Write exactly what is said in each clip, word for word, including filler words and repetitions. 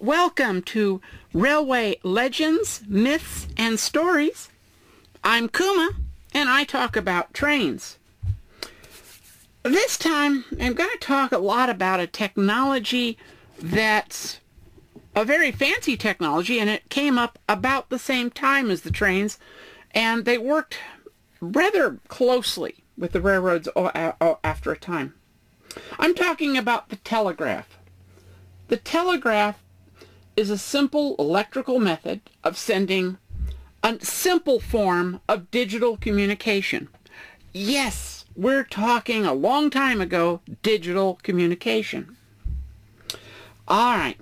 welcome to Railway Legends, Myths, and Stories. I'm Kuma, and I talk about trains. This time, I'm going to talk a lot about a technology that's a very fancy technology, and it came up about the same time as the trains, and they worked rather closely with the railroads after a time. I'm talking about the telegraph. The telegraph is a simple electrical method of sending a simple form of digital communication. Yes, we're talking a long time ago, digital communication. All right.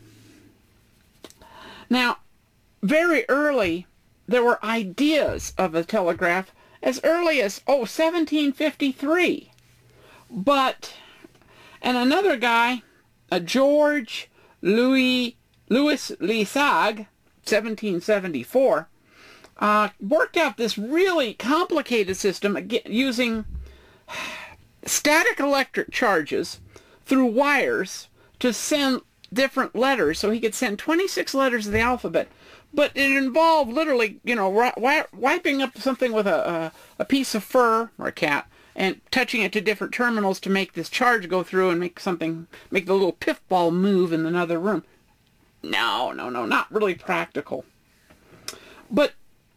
Now, very early, there were ideas of a telegraph as early as, oh, seventeen fifty-three. But, and another guy, a George Louis Louis Lesage, seventeen seventy-four, uh, worked out this really complicated system again, using static electric charges through wires to send different letters. So he could send twenty-six letters of the alphabet, but it involved literally, you know, wi wiping up something with a, a, a piece of fur or a cat and touching it to different terminals to make this charge go through and make something, make the little piff ball move in another room. No, no, no, not really practical. But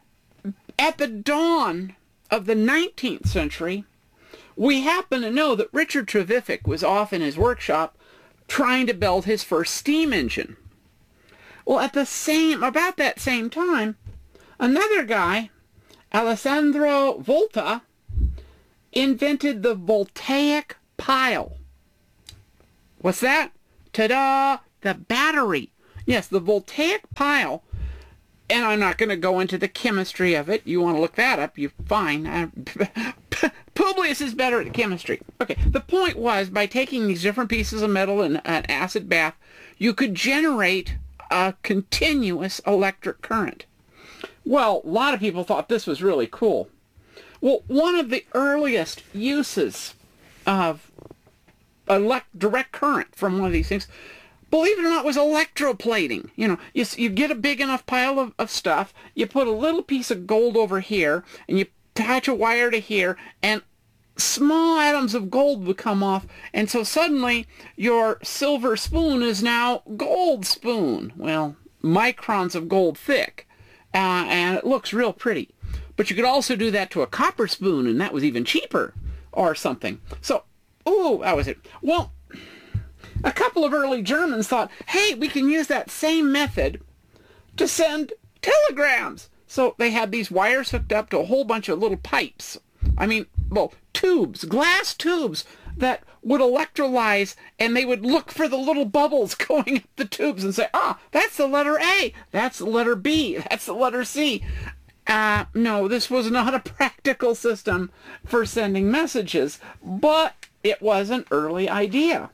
at the dawn of the nineteenth century, we happen to know that Richard Trevithick was off in his workshop trying to build his first steam engine. Well, at the same, about that same time, another guy, Alessandro Volta, invented the voltaic pile. What's that? Ta-da! The battery. Yes, the voltaic pile. And I'm not going to go into the chemistry of it. You want to look that up, you're fine. Uh, Publius is better at chemistry. Okay, the point was, by taking these different pieces of metal in an acid bath, you could generate a continuous electric current. Well, a lot of people thought this was really cool. Well, one of the earliest uses of elect direct current from one of these things, believe it or not, was electroplating. You know, you, you get a big enough pile of, of stuff, you put a little piece of gold over here, and you attach a wire to here, and small atoms of gold would come off, and so suddenly your silver spoon is now gold spoon. Well, microns of gold thick, uh, and it looks real pretty. But you could also do that to a copper spoon, and that was even cheaper, or something. So, ooh, that was it. Well, a couple of early Germans thought, hey, we can use that same method to send telegrams. So they had these wires hooked up to a whole bunch of little pipes. I mean, well, tubes, glass tubes that would electrolyze, and they would look for the little bubbles going up the tubes and say, ah, that's the letter A, that's the letter B, that's the letter C. Uh, no, this was not a practical system for sending messages, but it was an early idea.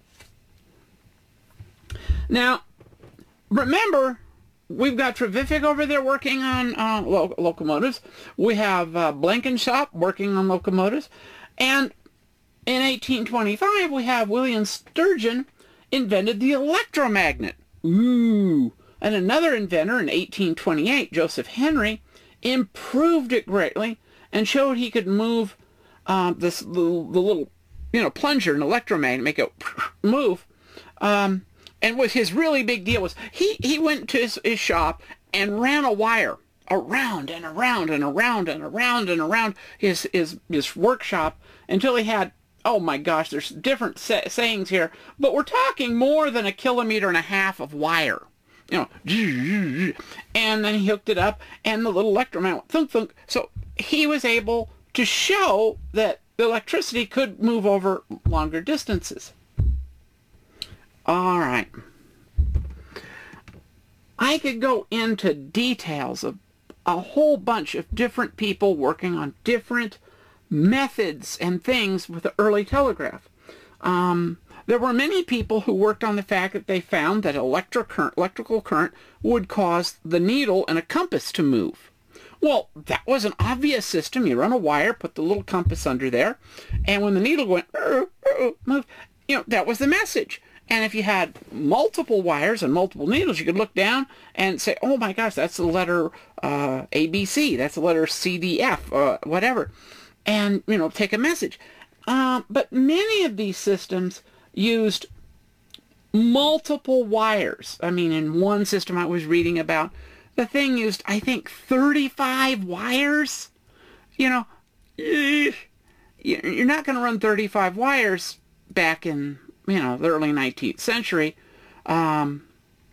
Now, remember, we've got Trevithick over there working on uh, lo locomotives. We have uh, Blenkinsop working on locomotives. And in eighteen twenty-five, we have William Sturgeon invented the electromagnet. Ooh. And another inventor in eighteen twenty-eight, Joseph Henry, improved it greatly and showed he could move uh, this the, the little, you know, plunger, an electromagnet, make it move. Um, and what his really big deal was, he, he went to his, his shop and ran a wire around and around and around and around and around his, his, his workshop until he had, oh my gosh, there's different say sayings here, but we're talking more than a kilometer and a half of wire. You know, and then he hooked it up, and the little electromagnet went thunk, thunk. So he was able to show that the electricity could move over longer distances. All right. I could go into details of a whole bunch of different people working on different methods and things with the early telegraph. Um... There were many people who worked on the fact that they found that electric current, electrical current would cause the needle and a compass to move. Well, that was an obvious system. You run a wire, put the little compass under there, and when the needle went, uh, uh, move, you know, that was the message. And if you had multiple wires and multiple needles, you could look down and say, oh my gosh, that's the letter uh, A B C, that's the letter C D F, uh, whatever, and, you know, take a message. Uh, but many of these systems used multiple wires. I mean, in one system I was reading about, the thing used, I think, thirty-five wires. You know, you're not going to run thirty-five wires back in, you know, the early nineteenth century. Um,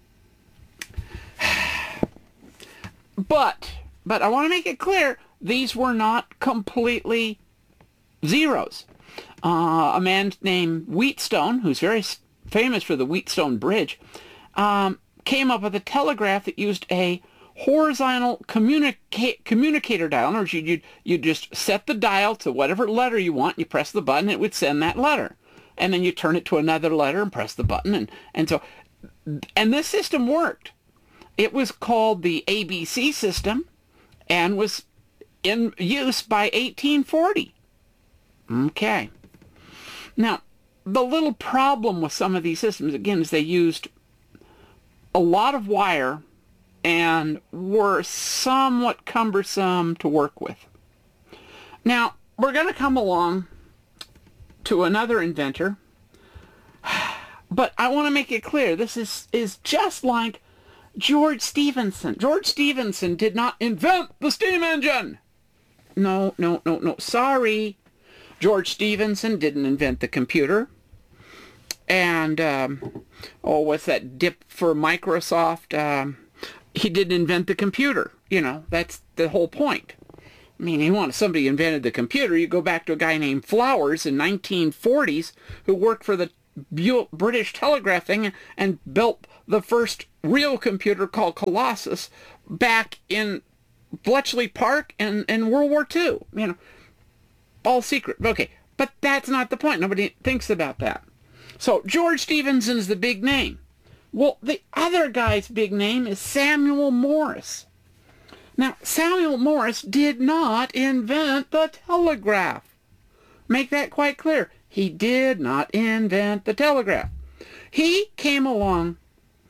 but, but I want to make it clear, these were not completely zeros. Uh, a man named Wheatstone, who's very famous for the Wheatstone Bridge, um, came up with a telegraph that used a horizontal communica communicator dial. In other words, you'd, you'd, you'd just set the dial to whatever letter you want, you press the button, it would send that letter. And then you turn it to another letter and press the button. And, and so, and this system worked. It was called the A B C system and was in use by eighteen forty. Okay. Now, the little problem with some of these systems, again, is they used a lot of wire and were somewhat cumbersome to work with. Now, we're going to come along to another inventor, but I want to make it clear, this is, is just like George Stephenson. George Stephenson did not invent the steam engine. No, no, no, no, sorry. George Stephenson didn't invent the computer. And, um, oh, what's that dip for Microsoft? Um, he didn't invent the computer. You know, that's the whole point. I mean, you want somebody invented the computer, you go back to a guy named Flowers in nineteen forties who worked for the British Telegraph thing and built the first real computer called Colossus back in Bletchley Park in, in World War Two. You know, all secret. Okay, but that's not the point. Nobody thinks about that. So George Stephenson's the big name. Well, the other guy's big name is Samuel Morse. Now, Samuel Morse did not invent the telegraph. Make that quite clear. He did not invent the telegraph. He came along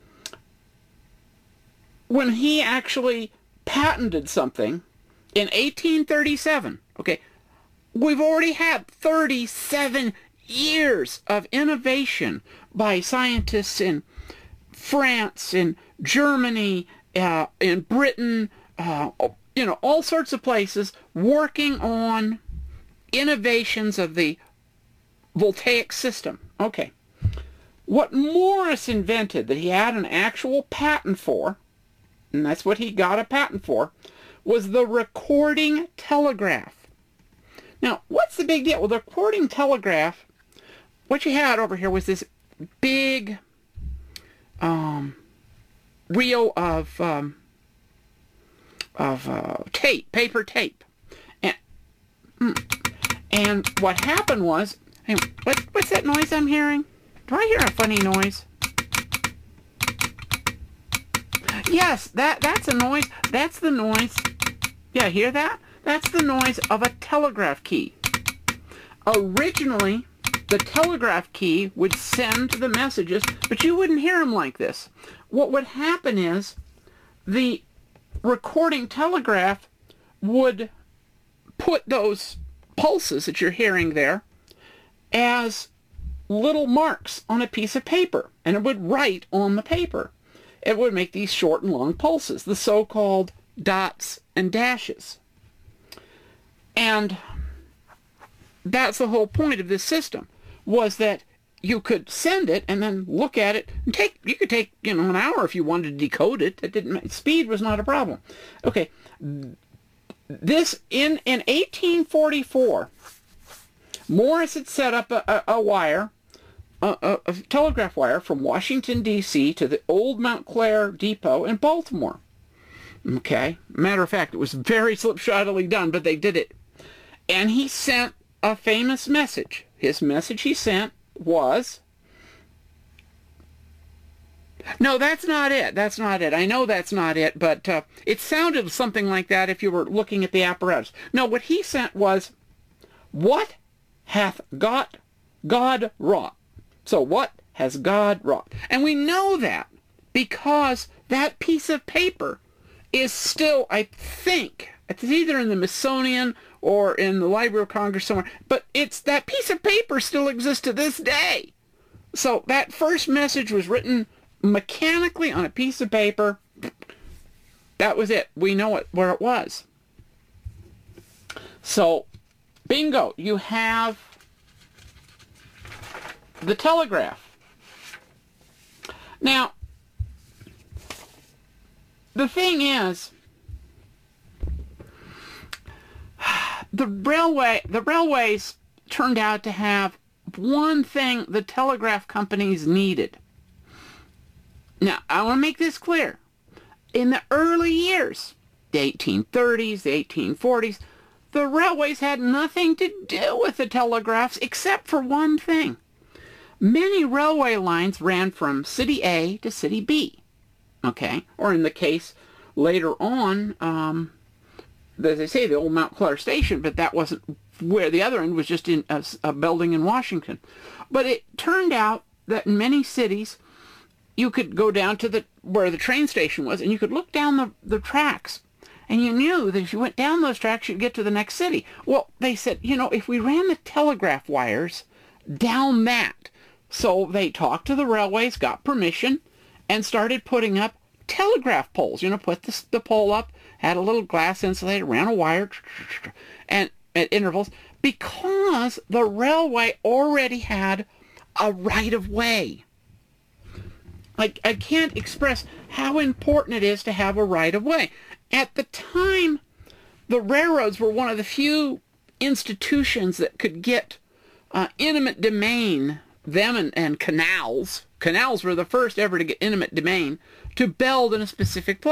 when he actually patented something in eighteen thirty-seven. Okay, we've already had thirty-seven years of innovation by scientists in France, in Germany, uh, in Britain, uh, you know, all sorts of places working on innovations of the voltaic system. Okay. What Morse invented that he had an actual patent for, and that's what he got a patent for, was the recording telegraph. Now, what's the big deal? Well, the recording telegraph, what you had over here was this big um, reel of um, of uh, tape, paper tape. And, and what happened was, hey, what, what's that noise I'm hearing? Do I hear a funny noise? Yes, that, that's a noise. That's the noise. Yeah, hear that? That's the noise of a telegraph key. Originally, the telegraph key would send the messages, but you wouldn't hear them like this. What would happen is the recording telegraph would put those pulses that you're hearing there as little marks on a piece of paper, and it would write on the paper. It would make these short and long pulses, the so-called dots and dashes. And that's the whole point of this system, was that you could send it and then look at it and take, you could take, you know, an hour if you wanted to decode it. That didn't, speed was not a problem. Okay. This, in, in eighteen forty-four, Morse had set up a, a, a wire, a, a, a telegraph wire from Washington, D C to the old Mount Clair Depot in Baltimore. Okay. Matter of fact, it was very slipshoddily done, but they did it. And he sent a famous message. His message he sent was, no, that's not it. That's not it. I know that's not it, but uh, it sounded something like that if you were looking at the apparatus. No, what he sent was, what hath got God wrought? So what has God wrought. And we know that because that piece of paper is still, I think, it's either in the Smithsonian or in the Library of Congress somewhere, but it's that piece of paper still exists to this day. So that first message was written mechanically on a piece of paper. That was it. We know it where it was. So, bingo, you have the telegraph. Now, the thing is, the railway, the railways turned out to have one thing the telegraph companies needed. Now, I want to make this clear. In the early years, the eighteen thirties, the eighteen forties, the railways had nothing to do with the telegraphs except for one thing. Many railway lines ran from city A to city B, okay? Or in the case later on, um, as they say, the old Mount Clair Station, but that wasn't where the other end was, just in a, a building in Washington. But it turned out that in many cities, you could go down to the where the train station was, and you could look down the, the tracks, and you knew that if you went down those tracks, you'd get to the next city. Well, they said, you know, if we ran the telegraph wires down that, so they talked to the railways, got permission, and started putting up telegraph poles. You know, put the, the pole up, had a little glass insulator, ran a wire, and at intervals, because the railway already had a right-of-way. I, I can't express how important it is to have a right-of-way. At the time, the railroads were one of the few institutions that could get uh, eminent domain, them and, and canals. Canals were the first ever to get eminent domain to build in a specific place.